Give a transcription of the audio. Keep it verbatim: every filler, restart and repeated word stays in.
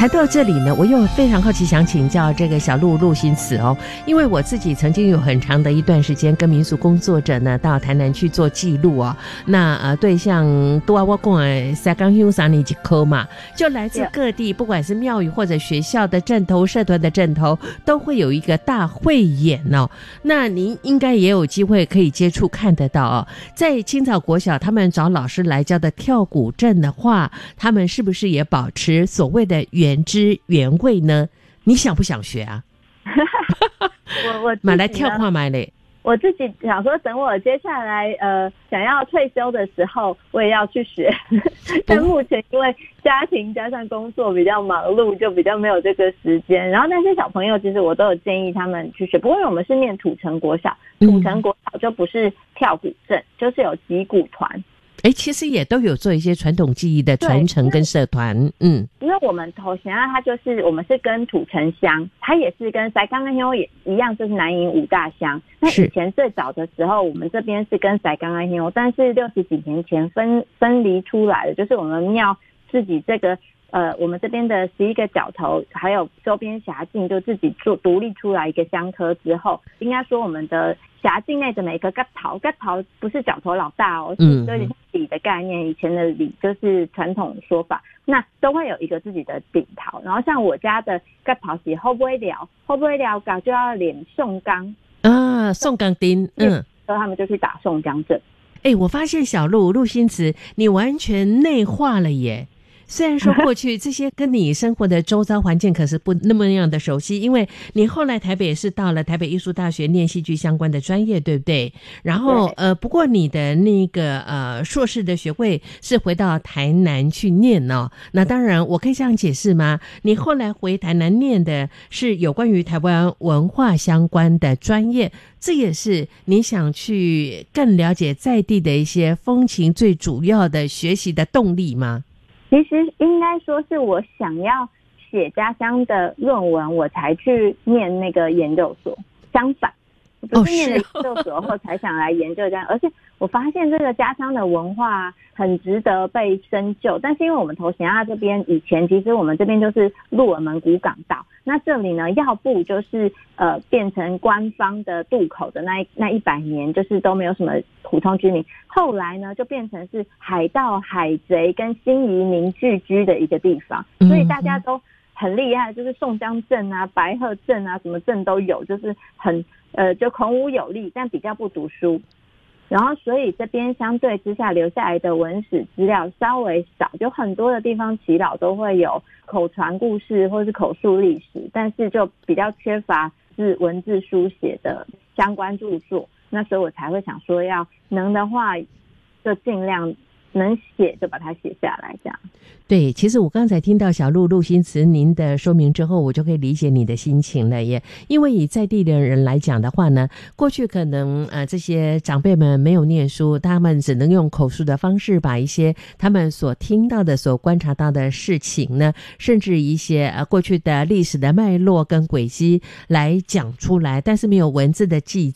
谈到这里呢，我又非常好奇，想请教这个小陆陆心慈哦，因为我自己曾经有很长的一段时间跟民俗工作者呢到台南去做记录哦。那呃，对象都要我讲的三江乡三年一科嘛，就来自各地，不管是庙宇或者学校的阵头、社团的阵头，都会有一个大汇演哦。那您应该也有机会可以接触看得到哦。在青草国小，他们找老师来教的跳古阵的话，他们是不是也保持所谓的原汁原味呢？你想不想学啊？ 我我买来跳跨买嘞。 我自己想说，等我接下来呃想要退休的时候，我也要去学。但目前因为家庭加上工作比较忙碌，就比较没有这个时间。然后那些小朋友，其实我都有建议他们去学。不过我们是念土城国小，土城国小就不是跳古阵，就是有击鼓团。 哎，其实也都有做一些传统技艺的传承跟社团，嗯， 因为我们头前啊，它就是我们是跟土城乡，它也是跟塞冈安乡也一样，就是南营五大乡。那以前最早的时候，我们这边是跟塞冈安乡，但是六十几年前分分离出来的，就是我们庙自己这个呃，我们这边的十一个角头，还有周边辖境，就自己做独立出来一个乡科之后，应该说我们的辖境内的每个角头，角头不是角头老大哦，是有点像里的概念。以前的里就是传统说法，那都会有一个自己的顶头。然后像我家的角头是后不会聊，后不会聊搞就要练宋钢啊，宋钢钉，嗯， 所以他们就去打宋江阵。 哎、欸，我发现小陆陆心慈，你完全内化了耶。虽然说过去这些跟你生活的周遭环境可是不那么样的熟悉，因为你后来台北是到了台北艺术大学念戏剧相关的专业，对不对？然后呃，不过你的那个呃硕士的学位是回到台南去念哦。那当然，我可以这样解释吗？你后来回台南念的是有关于台湾文化相关的专业，这也是你想去更了解在地的一些风情最主要的学习的动力吗？ 其实应该说是我想要写家乡的论文，我才去念那个研究所。相反，我不是念了研究所后才想来研究这样，而且我发现这个家乡的文化很值得被深究。但是因为我们头前啊这边以前其实我们这边就是鹿耳门古港道，那这里呢要不就是呃变成官方的渡口的那那一百年，就是都没有什么普通居民。后来呢就变成是海盗、海贼跟新移民聚居的一个地方，所以大家都很厉害，就是宋江镇啊、白鹤镇啊，什么镇都有，就是很呃就孔武有力，但比较不读书。然后所以这边相对之下留下来的文史资料稍微少，就很多的地方耆老都会有口传故事或是口述历史，但是就比较缺乏是文字书写的相关著作。那所以我才会想说，要能的话就尽量能写就把它写下来，这样。 对，其实我刚才听到小陆陆心慈您的说明之后，我就可以理解你的心情了耶。因为以在地的人来讲的话呢，过去可能呃这些长辈们没有念书，他们只能用口述的方式把一些他们所听到的、所观察到的事情呢，甚至一些呃过去的历史的脉络跟轨迹来讲出来，但是没有文字的记